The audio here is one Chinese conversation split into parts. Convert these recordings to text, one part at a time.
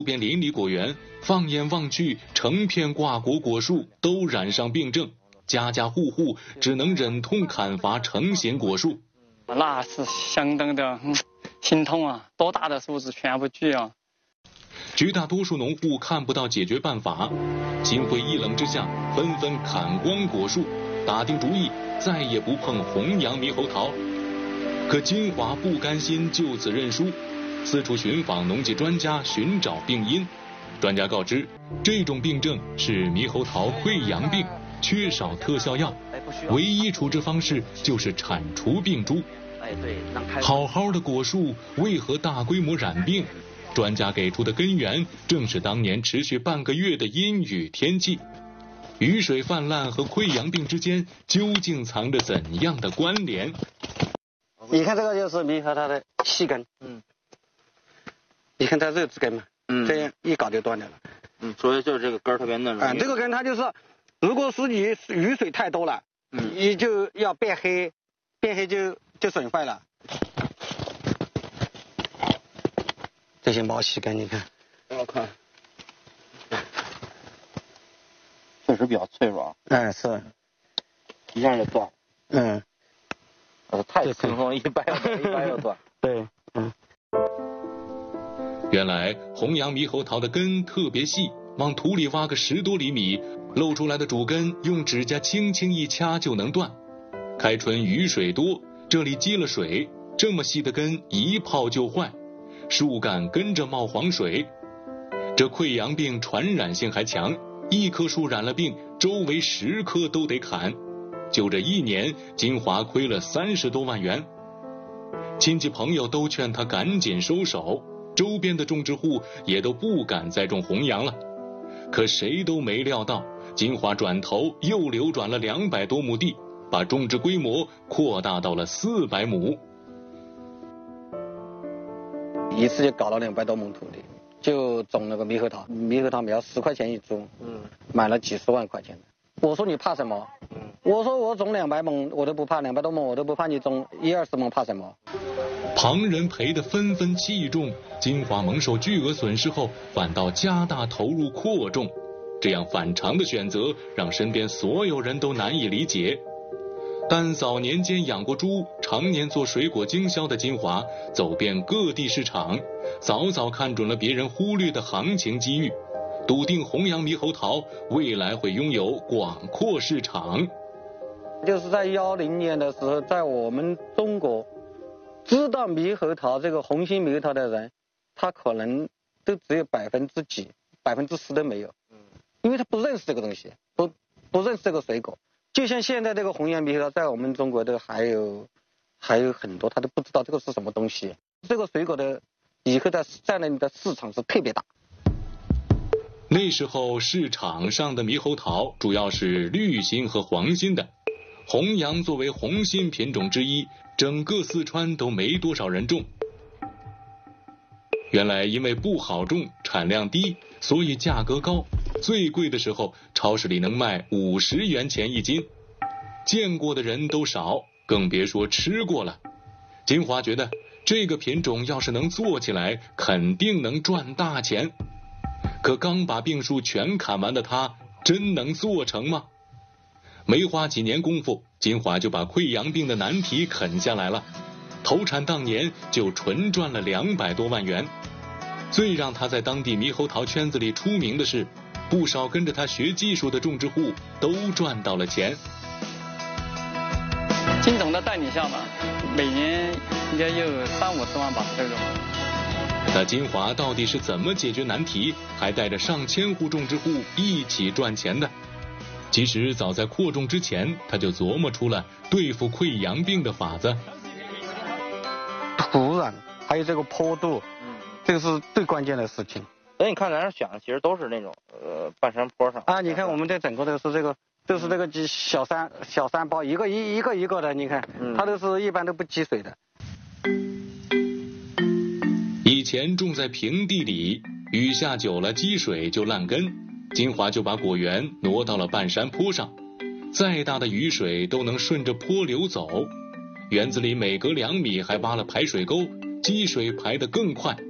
边邻里果园，放眼望去，成片挂果果树都染上病症，家家户户只能忍痛砍伐成型果树。 那是相当的心痛啊！多大的树子全部锯啊！ 绝大多数农户看不到解决办法，心灰意冷之下，纷纷砍光果树，打定主意再也不碰红杨猕猴桃。可金华不甘心就此认输，四处寻访农技专家寻找病因。专家告知，这种病症是猕猴桃溃疡病，缺少特效药，唯一处置方式就是铲除病株。好好的果树为何大规模染病？专家给出的根源正是当年持续半个月的阴雨天气。雨水泛滥和溃疡病之间究竟藏着怎样的关联？ 你看这个就是猕猴桃的细根，你看它肉质根嘛，这样一搞就断掉了。 所以就是这个根特别嫩。 这个根它就是，如果是你雨水太多了，你就要变黑，变黑就损坏了。这些毛细根你看， 我看，确实比较脆弱。 是， 一下就断。太轻松，一掰就断。 对， 原来红杨猕猴桃的根特别细，往土里挖个10多厘米，露出来的主根用指甲轻轻一掐就能断。开春雨水多，这里积了水，这么细的根一泡就坏，树干跟着冒黄水。这溃疡病传染性还强，一棵树染了病，周围10棵都得砍。就这1年，金华亏了30多万元。亲戚朋友都劝他赶紧收手，周边的种植户也都不敢再种红杨了。可谁都没料到，金华转头又流转了200多亩地，把种植规模扩大到了400亩。 一次就搞了200多亩土地，就种那个猕猴桃，猕猴桃苗10块钱一株，买了几十万块钱的。我说你怕什么？我说我种200亩我都不怕，200多亩我都不怕，你种10-20亩怕什么？ 旁人赔得纷纷器重，金华蒙受巨额损失后，反倒加大投入扩种。这样反常的选择让身边所有人都难以理解。但早年间养过猪，常年做水果经销的金华，走遍各地市场，早早看准了别人忽略的行情机遇，笃定红杨猕猴桃未来会拥有广阔市场。 就是在10年的时候，在我们中国知道猕猴桃这个红心猕猴桃的人，他可能都只有几%，10%都没有，因为他不认识这个东西，不认识这个水果。就像现在这个红杨猕猴桃，在我们中国都还有很多他都不知道这个是什么东西。这个水果的以后在那里的市场是特别大。 那时候市场上的猕猴桃主要是绿心和黄心的，红杨作为红心品种之一，整个四川都没多少人种。原来因为不好种，产量低，所以价格高，最贵的时候超市里能卖50元钱一斤。见过的人都少，更别说吃过了。金华觉得这个品种要是能做起来，肯定能赚大钱。可刚把病树全砍完的他，真能做成吗？没花几年功夫，金华就把溃疡病的难题啃下来了，投产当年就纯赚了200多万元。最让他在当地猕猴桃圈子里出名的是，不少跟着他学技术的种植户都赚到了钱。 金总的带领下嘛，每年应该有30-50万吧这种。 那金华到底是怎么解决难题，还带着上千户种植户一起赚钱的？其实早在扩种之前，他就琢磨出了对付溃疡病的法子。 土壤还有这个坡度，这个是最关键的事情。 所以你看咱这选的其实都是那种半山坡上啊，你看我们这整个都是这个小山包，一个的，你看它都是一般都不积水的。 以前种在平地里，雨下久了积水就烂根，金华就把果园挪到了半山坡上，再大的雨水都能顺着坡流走。园子里每隔2米还挖了排水沟，积水排得更快。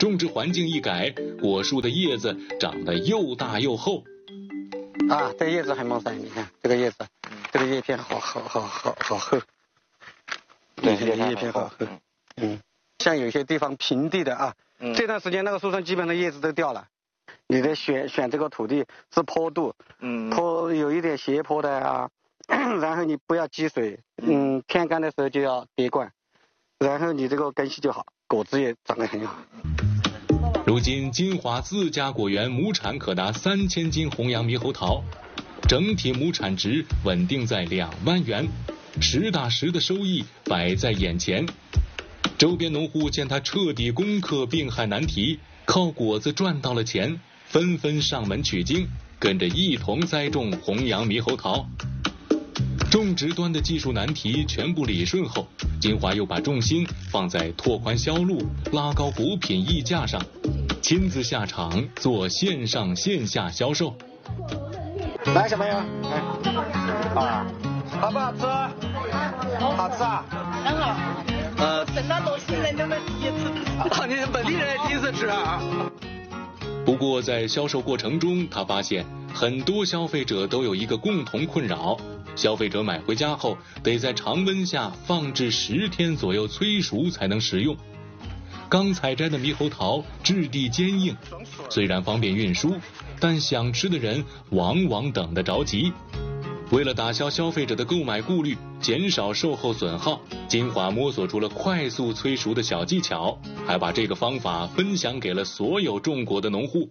种植环境一改，果树的叶子长得又大又厚。 啊，这叶子很茂盛，你看这个叶子，这个叶片好厚。对，叶片好厚。像有些地方平地的啊，这段时间那个树上基本上叶子都掉了。你得选这个土地是坡度，坡有一点斜坡的啊，然后你不要积水，天干的时候就要叠灌，然后你这个根系就好，果子也长得很好。 如今金华自家果园亩产可达3000斤弘扬猕猴桃，整体亩产值稳定在2万元，实打实的收益摆在眼前。周边农户见他彻底攻克病害难题，靠果子赚到了钱，纷纷上门取经，跟着一同栽种弘扬猕猴桃。种植端的技术难题全部理顺后，金华又把重心放在拓宽销路、拉高果品溢价上，亲自下场做线上线下销售。 来，小朋友，啊，好不好吃？好吃啊， 很好。这么多新人都是第一次吃。 你是本地人第一次吃啊？ 不过在销售过程中，他发现很多消费者都有一个共同困扰，消费者买回家后得在常温下放置10天左右催熟才能食用。刚采摘的猕猴桃质地坚硬，虽然方便运输，但想吃的人往往等得着急。为了打消消费者的购买顾虑，减少售后损耗，金华摸索出了快速催熟的小技巧，还把这个方法分享给了所有种果的农户。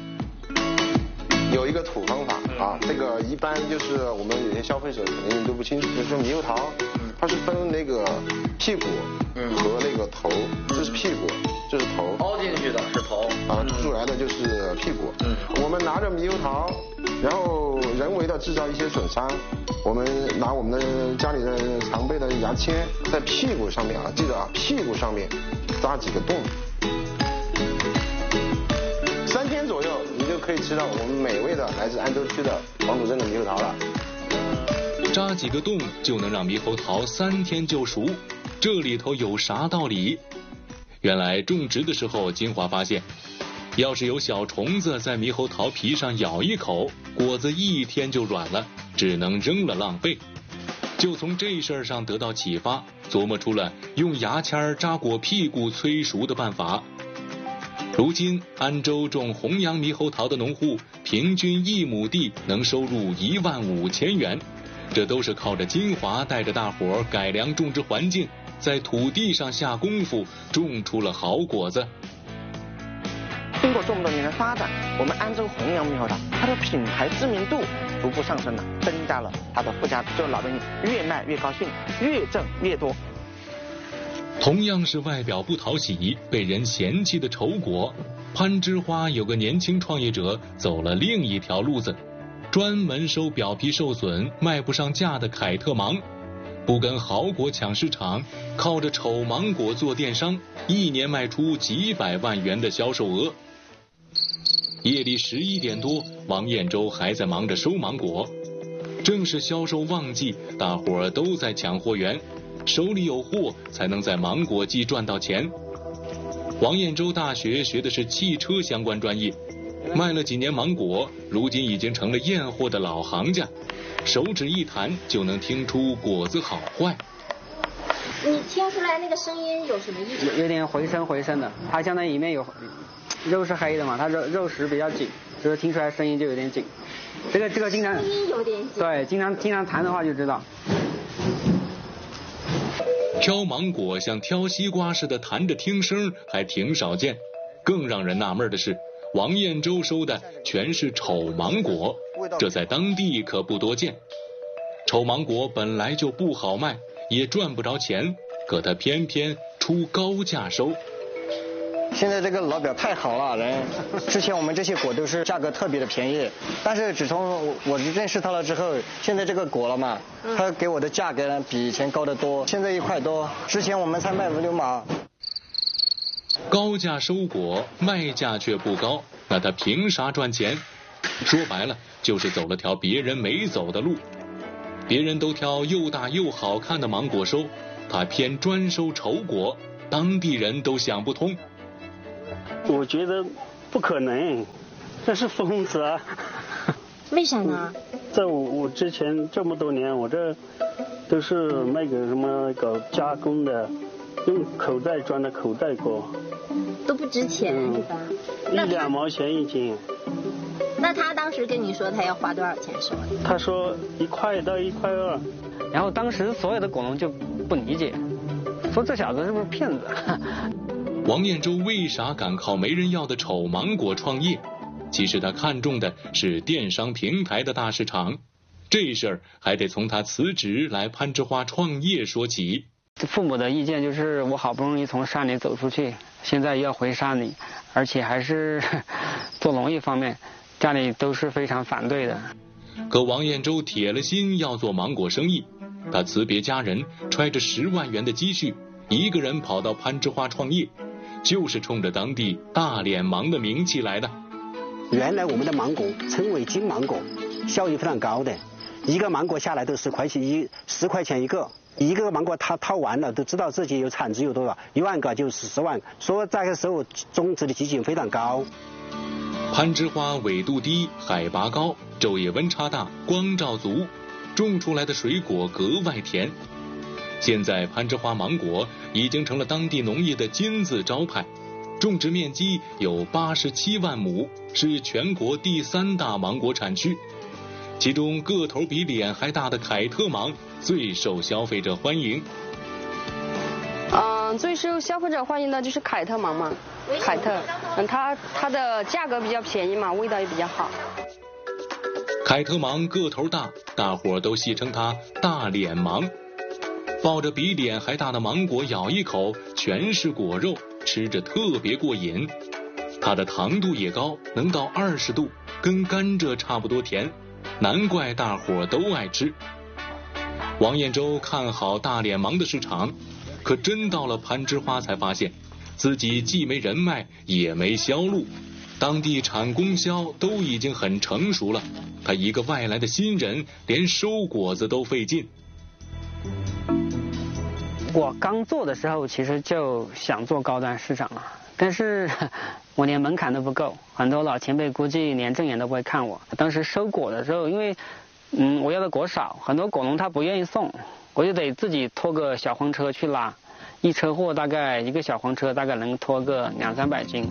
有一个土方法啊，这个一般就是我们有些消费者可能都不清楚，就是说猕猴桃，它是分那个屁股和那个头，这是屁股，这是头， 凹进去的是头啊，出来的就是屁股。我们拿着猕猴桃，然后人为的制造一些损伤，我们拿我们的家里的常备的牙签，在屁股上面啊，记得啊，屁股上面扎几个洞。3天左右，你就可以吃到我们美味的来自安州区的黄土镇的猕猴桃了。 扎几个洞就能让猕猴桃3天就熟，这里头有啥道理？原来种植的时候，金华发现，要是有小虫子在猕猴桃皮上咬一口，果子1天就软了，只能扔了浪费。就从这事儿上得到启发，琢磨出了用牙签扎果屁股催熟的办法。如今安州种弘扬猕猴桃的农户平均1亩地能收入15000元，这都是靠着金华带着大伙改良种植环境，在土地上下功夫，种出了好果子。 经过这么多年的发展，我们安州弘扬猕猴桃它的品牌知名度逐步上升了，增加了它的附加值，就老百姓越卖越高兴，越挣越多。 同样是外表不讨喜、被人嫌弃的丑果，攀枝花有个年轻创业者走了另一条路子，专门收表皮受损、卖不上价的凯特芒，不跟好果抢市场，靠着丑芒果做电商，1年卖出几百万元的销售额。夜里11点多，王彦洲还在忙着收芒果，正是销售旺季，大伙儿都在抢货源，手里有货才能在芒果季赚到钱。王彦洲大学学的是汽车相关专业，卖了几年芒果，如今已经成了验货的老行家，手指一弹就能听出果子好坏。 你听出来那个声音有什么意思？ 有点回声的，它相当于里面有肉是黑的嘛，它肉实比较紧，所以听出来声音就有点紧。这个经常声音有点紧， 对，经常弹的话就知道。 挑芒果像挑西瓜似的弹着听声还挺少见，更让人纳闷的是，王彦洲收的全是丑芒果，这在当地可不多见。丑芒果本来就不好卖，也赚不着钱，可他偏偏出高价收。 现在这个老表太好了，人之前我们这些果都是价格特别的便宜，但是自从我认识他了之后，现在这个果了嘛，他给我的价格呢比以前高得多，现在1块多，之前我们才卖5、6毛。 高价收果，卖价却不高，那他凭啥赚钱？说白了，就是走了条别人没走的路。别人都挑又大又好看的芒果收，他偏专收丑果，当地人都想不通。 我觉得不可能，那是疯子啊！ 为啥呢？ 在我之前这么多年，我这都是那个什么搞加工的，用口袋装的口袋果， 都不值钱是吧 ？1-2毛钱一斤。 那他当时跟你说他要花多少钱收？ 他说1块到1块2。 然后当时所有的果农就不理解，说这小子是不是骗子？ 王彦洲为啥敢靠没人要的丑芒果创业？其实他看中的是电商平台的大市场，这事儿还得从他辞职来攀枝花创业说起。 父母的意见就是我好不容易从山里走出去，现在要回山里，而且还是做农业方面，家里都是非常反对的。 可王彦洲铁了心要做芒果生意，他辞别家人，揣着10万元的积蓄，一个人跑到攀枝花创业，就是冲着当地大脸芒的名气来的。 原来我们的芒果称为金芒果，效益非常高的，一个芒果下来都10块钱一个，一个芒果他掏完了都知道自己有产值有多少，1万个就是10万，所以这个时候种植的基金非常高。 攀枝花纬度低，海拔高，昼夜温差大，光照足，种出来的水果格外甜。现在攀枝花芒果已经成了当地农业的金字招牌，种植面积有87万亩，是全国第3大芒果产区。其中个头比脸还大的凯特芒最受消费者欢迎。 最受消费者欢迎的就是凯特芒嘛，凯特，它的价格比较便宜嘛，味道也比较好。 凯特芒个头大，大伙都戏称它大脸芒。抱着比脸还大的芒果咬一口，全是果肉，吃着特别过瘾。它的糖度也高，能到20度，跟甘蔗差不多甜，难怪大伙都爱吃。王彦洲看好大脸芒的市场，可真到了攀枝花才发现自己既没人脉也没销路，当地产供销都已经很成熟了，他一个外来的新人连收果子都费劲。 我刚做的时候其实就想做高端市场了，但是我连门槛都不够，很多老前辈估计连正眼都不会看我。当时收果的时候，因为我要的果少，很多果农他不愿意送，我就得自己拖个小黄车去拉，一车货大概一个小黄车大概能拖个200-300斤。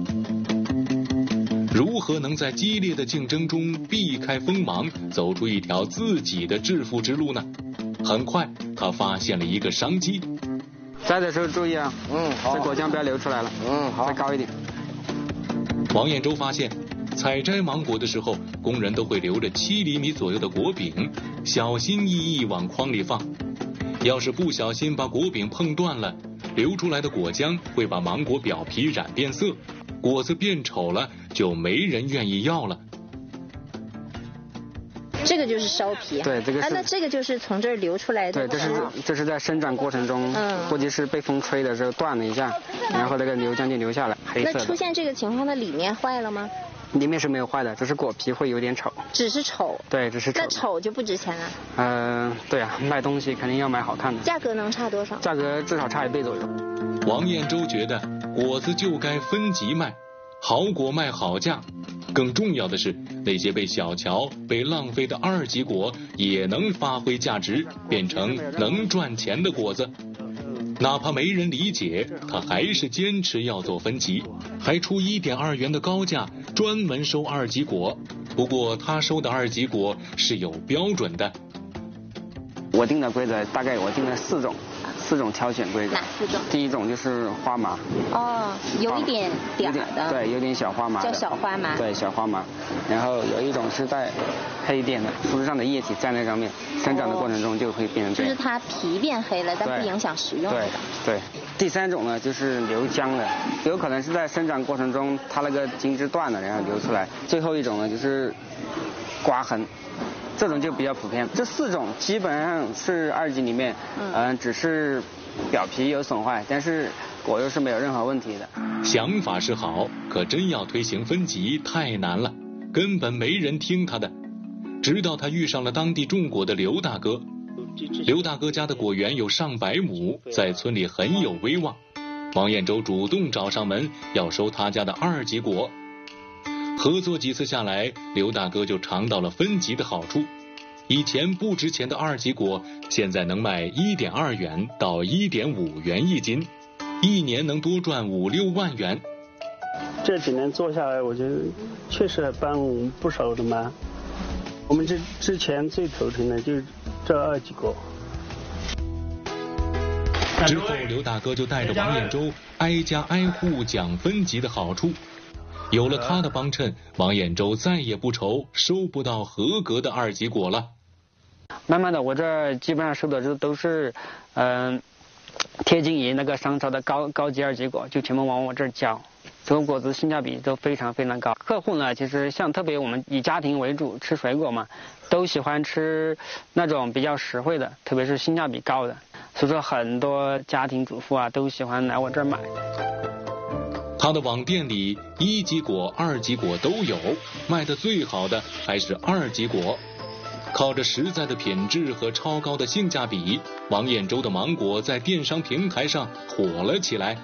如何能在激烈的竞争中避开锋芒，走出一条自己的致富之路呢？很快他发现了一个商机。 摘的时候注意啊， 好， 这果浆不要流出来了， 好， 再高一点。 王彦洲发现采摘芒果的时候，工人都会留着7厘米左右的果柄，小心翼翼往筐里放。要是不小心把果柄碰断了，流出来的果浆会把芒果表皮染变色，果子变丑了，就没人愿意要了。 这个就是烧皮， 对，这个是。 那这个就是从这儿流出来的。 对，这是在生长过程中，估计是被风吹的时候断了一下，然后那个流浆就流下来，黑色的。 那出现这个情况，它里面坏了吗？ 里面是没有坏的，只是果皮会有点丑。 只是丑。 对，只是丑。 那丑就不值钱了。 对啊，卖东西肯定要买好看的。 价格能差多少？ 价格至少差1倍左右。 王彦洲觉得果子就该分级卖，好果卖好价。更重要的是，那些被小瞧、被浪费的2级果也能发挥价值，变成能赚钱的果子。哪怕没人理解，他还是坚持要做分级，还出1.2元的高价，专门收2级果。不过他收的2级果是有标准的。 我定的规则大概我定了4种挑选规则。 哪4种？ 第一种就是花麻。 有一点点的。 对，有点小花麻。 叫小花麻。 对，小花麻。然后有一种是带黑点的，树枝上的叶体在那上面生长的过程中就会变成这样。 就是它皮变黑了，但不影响食用。 对。第3种呢就是流浆的，有可能是在生长过程中它那个茎枝断了，然后流出来。最后一种呢就是刮痕。这种就比较普遍，这4种基本上是2级里面，只是表皮有损坏，但是果肉是没有任何问题的。 想法是好，可真要推行分级太难了，根本没人听他的。直到他遇上了当地种果的刘大哥。刘大哥家的果园有上百亩，在村里很有威望。 王彦洲主动找上门要收他家的2级果。合作几次下来，刘大哥就尝到了分级的好处。以前不值钱的2级果，现在能卖1.2元到1.5元一斤，一年能多赚5、6万元。 这几年做下来，我觉得确实帮不少的忙。我们之前最头疼的就是这2级果。 之后，刘大哥就带着王彦洲挨家挨户讲分级的好处。有了他的帮衬，王彦洲再也不愁收不到合格的2级果了。 慢慢的，我这基本上收的都是，贴近于那个商超的高级2级果，就全部往我这儿交。这个果子性价比都非常非常高。客户呢，其实像特别我们以家庭为主，吃水果嘛，都喜欢吃那种比较实惠的，特别是性价比高的。所以说很多家庭主妇啊，都喜欢来我这儿买。 他的网店里1级果、2级果都有，卖的最好的还是2级果。靠着实在的品质和超高的性价比，王彦洲的芒果在电商平台上火了起来。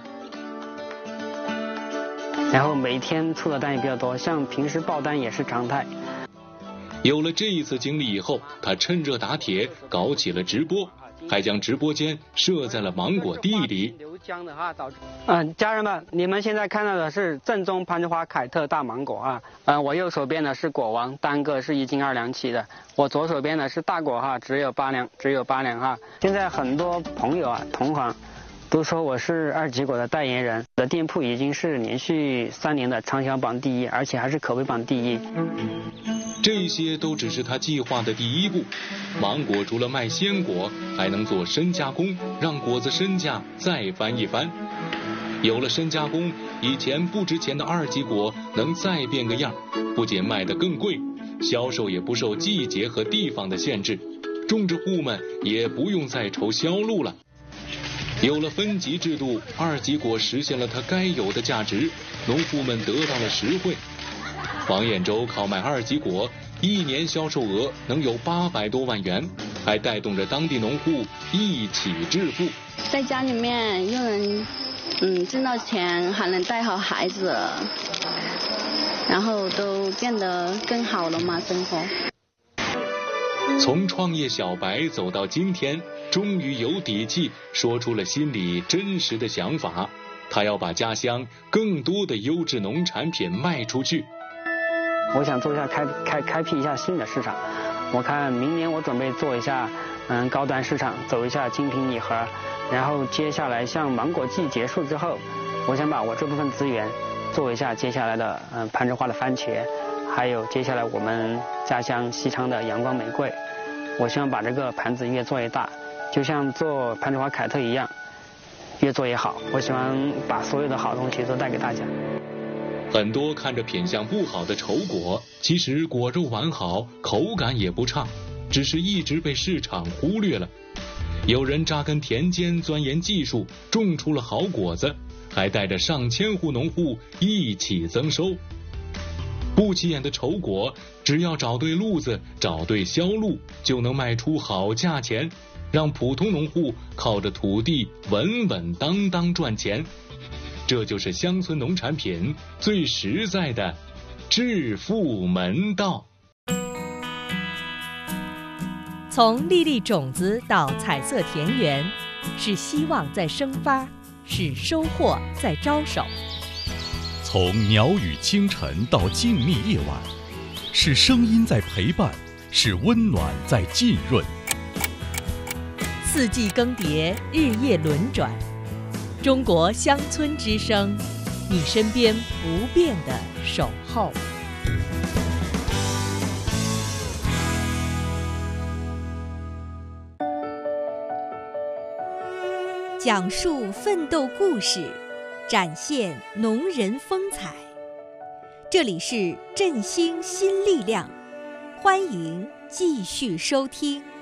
然后每天出的单也比较多，像平时爆单也是常态。 有了这一次经历以后，他趁热打铁搞起了直播，还将直播间设在了芒果地里。 家人们，你们现在看到的是正宗攀枝花凯特大芒果啊。我右手边呢是果王，单个是1斤2两起的。我左手边呢是大果哈，只有8两哈。现在很多朋友啊，同行都说我是2级果的代言人。我的店铺已经是连续3年的畅销榜第1，而且还是口碑榜第1。 这些都只是他计划的第一步。芒果除了卖鲜果，还能做深加工，让果子身价再翻一番。有了深加工，以前不值钱的2级果能再变个样，不仅卖得更贵，销售也不受季节和地方的限制，种植户们也不用再愁销路了。有了分级制度，2级果实现了它该有的价值，农户们得到了实惠。王彦洲靠卖2级果，一年销售额能有800多万元，还带动着当地农户一起致富。 在家里面又能挣到钱，还能带好孩子，然后都变得更好了嘛，生活。 从创业小白走到今天，终于有底气说出了心里真实的想法，他要把家乡更多的优质农产品卖出去。 我想做一下开辟一下新的市场。我看明年我准备做一下高端市场，走一下精品礼盒。然后接下来像芒果季结束之后，我想把我这部分资源做一下接下来的攀枝花的番茄，还有接下来我们家乡西昌的阳光玫瑰。我希望把这个盘子越做越大，就像做攀枝花凯特一样，越做越好。我喜欢把所有的好东西都带给大家。 很多看着品相不好的丑果，其实果肉完好，口感也不差，只是一直被市场忽略了。有人扎根田间，钻研技术，种出了好果子，还带着上千户农户一起增收。不起眼的丑果，只要找对路子，找对销路，就能卖出好价钱，让普通农户靠着土地稳稳当当赚钱。这就是乡村农产品最实在的致富门道。 从粒粒种子到彩色田园，是希望在生发，是收获在招手。 从鸟语清晨到静谧夜晚，是声音在陪伴，是温暖在浸润。 四季更迭，日夜轮转，中国乡村之声，你身边不变的守候。讲述奋斗故事，展现农人风采。这里是振兴新力量，欢迎继续收听。